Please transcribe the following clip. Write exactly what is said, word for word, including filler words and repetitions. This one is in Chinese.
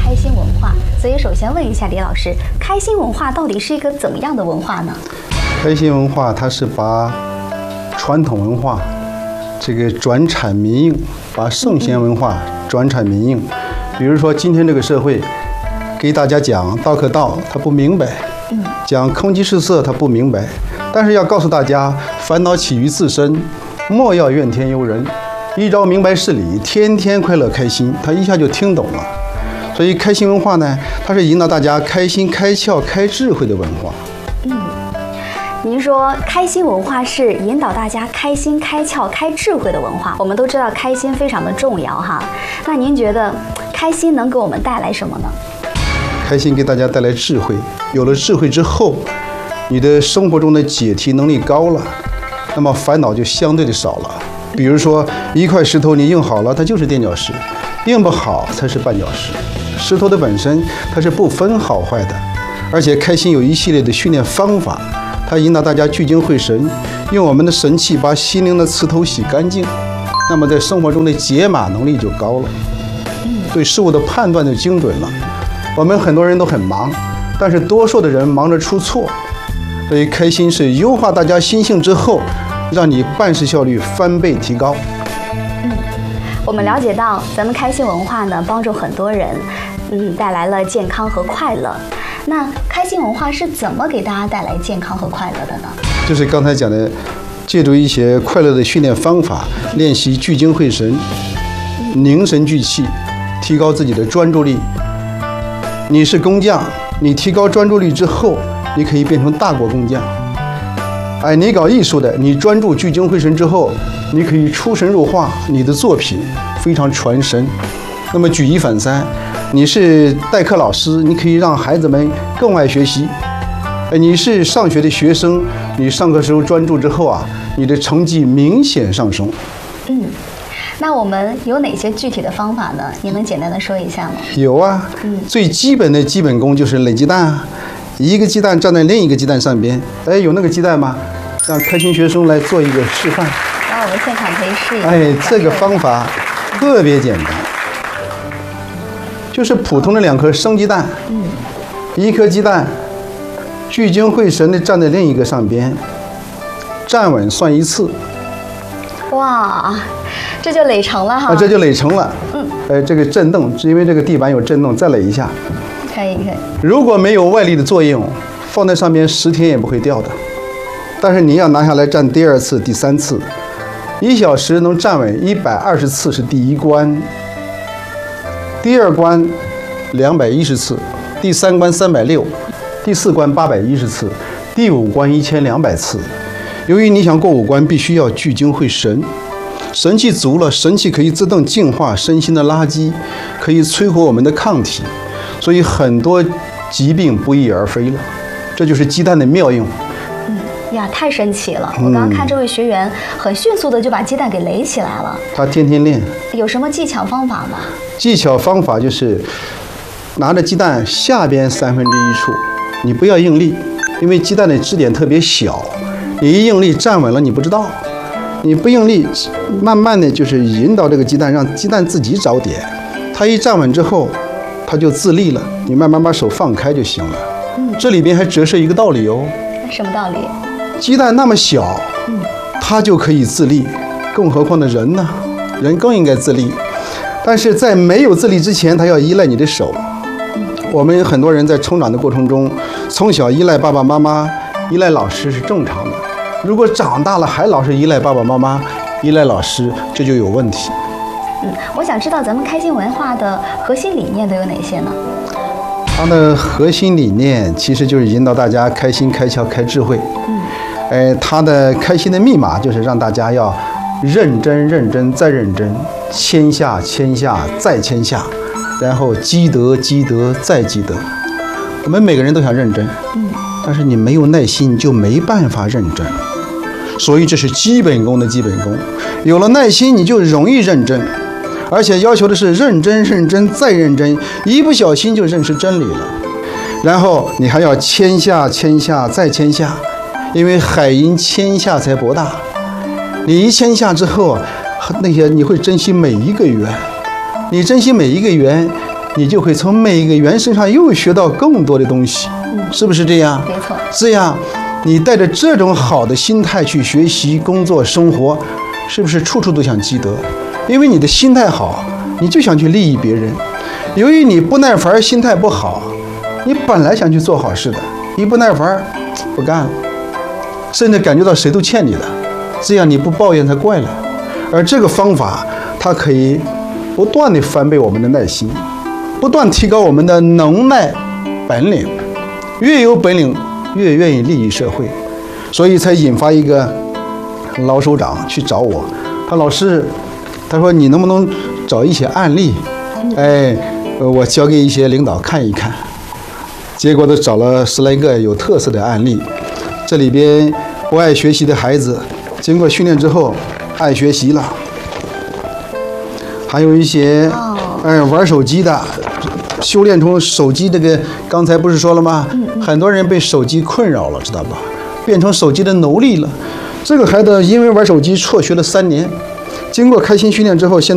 开心文化，所以首先问一下李老师，开心文化到底是一个怎么样的文化呢？ 开心文化它是把传统文化这个转产民用，把圣贤文化转产民用。比如说今天这个社会，给大家讲道可道，他不明白；讲空即是色，他不明白。但是要告诉大家，烦恼起于自身，莫要怨天尤人。一朝明白事理，天天快乐开心，他一下就听懂了。所以开心文化呢，它是引导大家开心、开窍、开智慧的文化。 嗯。您说开心文化是引导大家开心、开窍、开智慧的文化。我们都知道开心非常的重要哈，那您觉得开心能给我们带来什么呢？ 开心给大家带来智慧，有了智慧之后，你的生活中的解题能力高了，那么烦恼就相对的少了。比如说一块石头你硬好了，它就是垫脚石；硬不好才是绊脚石。石头的本身它是不分好坏的，而且开心有一系列的训练方法。它引导大家聚精会神，用我们的神气把心灵的刺头洗干净，那么在生活中的解码能力就高了，对事物的判断就精准了。我们很多人都很忙，但是多数的人忙着出错，所以开心是优化大家心性之后，让你办事效率翻倍提高。 嗯，我们了解到咱们开心文化呢，帮助很多人，嗯，带来了健康和快乐。那开心文化是怎么给大家带来健康和快乐的呢？ 就是刚才讲的，借助一些快乐的训练方法，练习聚精会神、凝神聚气，提高自己的专注力。你是工匠，你提高专注力之后，你可以变成大国工匠。哎，你搞艺术的，你专注聚精会神之后，你可以出神入化，你的作品非常传神。那么举一反三。你是代课老师，你可以让孩子们更爱学习。哎，你是上学的学生，你上课时候专注之后啊，你的成绩明显上升。 嗯，那我们有哪些具体的方法呢？你能简单的说一下吗？ 有啊，嗯，最基本的基本功就是垒鸡蛋啊，一个鸡蛋站在另一个鸡蛋上边。哎，有那个鸡蛋吗？让开心学生来做一个示范。 然后我们现场可以试一下。 哎，这个方法特别简单。就是普通的两颗生鸡蛋，嗯，一颗鸡蛋，聚精会神地站在另一个上边，站稳算一次。 哇，这就垒成了哈！ 啊，这就垒成了。 嗯， 哎，这个震动，因为这个地板有震动，再垒一下。 可以可以。如果没有外力的作用，放在上边十天也不会掉的。但是你要拿下来站第二次、第三次，一小时能站稳一百二十次是第一关。第二关两百一十次，第三关三百六，第四关八百一十次，第五关一千两百次。由于你想过五关，必须要聚精会神，神气足了，神气可以自动净化身心的垃圾，可以摧毁我们的抗体，所以很多疾病不翼而飞了。这就是鸡蛋的妙用。 呀，太神奇了！我刚刚看这位学员很迅速的就把鸡蛋给垒起来了。 他天天练。 有什么技巧方法吗？ 技巧方法就是拿着鸡蛋下边三分之一处，你不要用力，因为鸡蛋的支点特别小，你一用力站稳了你不知道。你不用力，慢慢的就是引导这个鸡蛋，让鸡蛋自己找点。它一站稳之后，它就自立了。你慢慢把手放开就行了。嗯，这里边还折射一个道理哦。 什么道理？ 鸡蛋那么小，它就可以自立，更何况的人呢？人更应该自立。但是在没有自立之前，它要依赖你的手。我们很多人在成长的过程中，从小依赖爸爸妈妈、依赖老师是正常的。如果长大了还老是依赖爸爸妈妈、依赖老师，这就有问题。 嗯，我想知道咱们开心文化的核心理念都有哪些呢？ 它的核心理念其实就是引导大家开心、开窍、开智慧。嗯，哎，它的开心的密码就是让大家要认真、认真再认真，谦下、谦下再谦下，然后积德、积德再积德。我们每个人都想认真，嗯，但是你没有耐心，你就没办法认真。所以这是基本功的基本功。有了耐心，你就容易认真。而且要求的是认真、认真再认真，一不小心就认识真理了。然后你还要谦下、谦下再谦下，因为海因谦下才博大。你一谦下之后，那些你会珍惜每一个缘，你珍惜每一个缘， 你就会从每个人身上又学到更多的东西，是不是这样？ 没错。 这样，你带着这种好的心态去学习、工作、生活，是不是处处都想积德？因为你的心态好，你就想去利益别人。由于你不耐烦，心态不好，你本来想去做好事的，一不耐烦，不干了，甚至感觉到谁都欠你的，这样你不抱怨才怪了。而这个方法，它可以不断地翻倍我们的耐心，不断提高我们的能耐本领，越有本领越愿意利益社会，所以才引发一个老首长去找我，他老师，他说你能不能找一些案例，哎，我交给一些领导看一看。结果都找了十来个有特色的案例，这里边不爱学习的孩子，经过训练之后爱学习了，还有一些哎玩手机的，修炼从手机这个，刚才不是说了吗？很多人被手机困扰了，知道吧？变成手机的奴隶了。这个孩子因为玩手机辍学了三年，经过开心训练之后，现在